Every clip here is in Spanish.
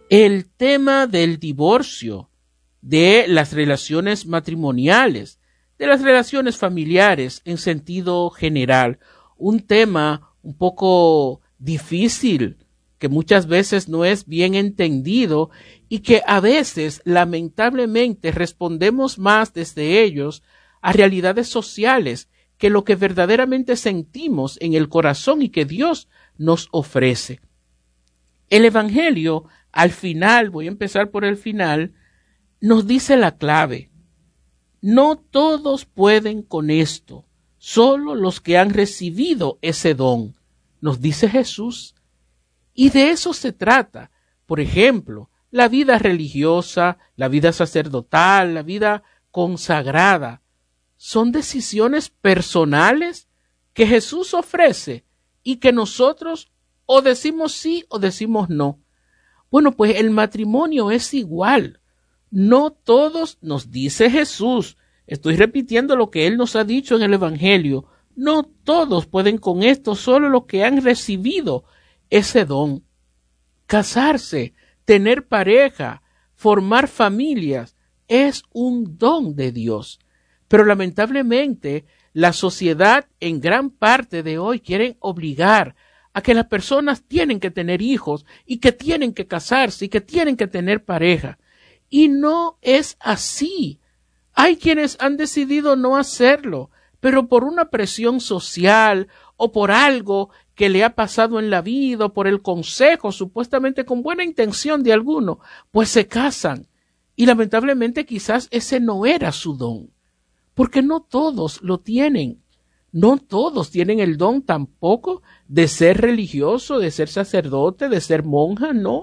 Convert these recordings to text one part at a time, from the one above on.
El tema del divorcio, de las relaciones matrimoniales, de las relaciones familiares en sentido general, un tema un poco difícil, que muchas veces no es bien entendido y que a veces lamentablemente respondemos más desde ellos a realidades sociales que lo que verdaderamente sentimos en el corazón y que Dios nos ofrece. El Evangelio, al final, voy a empezar por el final, nos dice la clave. No todos pueden con esto, solo los que han recibido ese don, nos dice Jesús. Y de eso se trata. Por ejemplo, la vida religiosa, la vida sacerdotal, la vida consagrada, son decisiones personales que Jesús ofrece y que nosotros o decimos sí o decimos no. Bueno, pues el matrimonio es igual. No todos, nos dice Jesús, estoy repitiendo lo que Él nos ha dicho en el Evangelio, no todos pueden con esto, solo los que han recibido ese don. Casarse, tener pareja, formar familias, es un don de Dios. Pero lamentablemente la sociedad en gran parte de hoy quiere obligar a que las personas tienen que tener hijos y que tienen que casarse y que tienen que tener pareja. Y no es así. Hay quienes han decidido no hacerlo, pero por una presión social o por algo que le ha pasado en la vida o por el consejo supuestamente con buena intención de alguno, pues se casan. Y lamentablemente quizás ese no era su don, porque no todos lo tienen. No todos tienen el don tampoco de ser religioso, de ser sacerdote, de ser monja, no.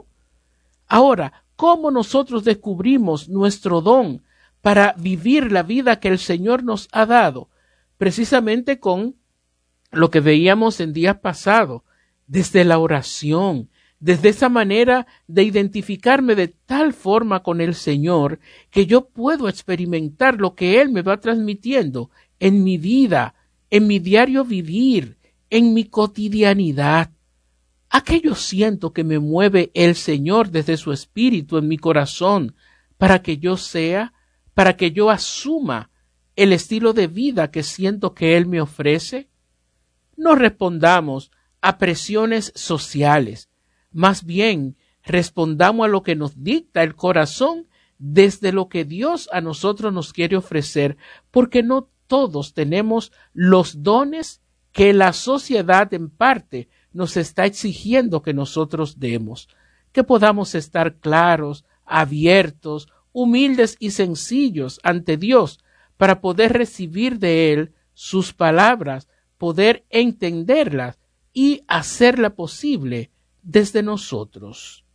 Ahora, ¿cómo nosotros descubrimos nuestro don para vivir la vida que el Señor nos ha dado? Precisamente con lo que veíamos en días pasados, desde la oración, desde esa manera de identificarme de tal forma con el Señor que yo puedo experimentar lo que Él me va transmitiendo en mi vida, en mi diario vivir, en mi cotidianidad. Aquello siento que me mueve el Señor desde su espíritu en mi corazón para que yo sea, para que yo asuma el estilo de vida que siento que Él me ofrece. No respondamos a presiones sociales, más bien respondamos a lo que nos dicta el corazón desde lo que Dios a nosotros nos quiere ofrecer, porque no todos tenemos los dones que la sociedad en parte nos está exigiendo que nosotros demos, que podamos estar claros, abiertos, humildes y sencillos ante Dios para poder recibir de Él sus palabras, poder entenderlas y hacerla posible desde nosotros.